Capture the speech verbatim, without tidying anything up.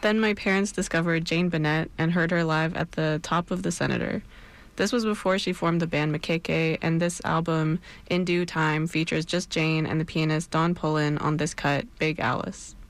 Then my parents discovered Jane Bennett and heard her live at the Top of the Senator. This was before she formed the band Makeke, and this album, In Due Time, features just Jane and the pianist Don Pullen on this cut, Big Alice.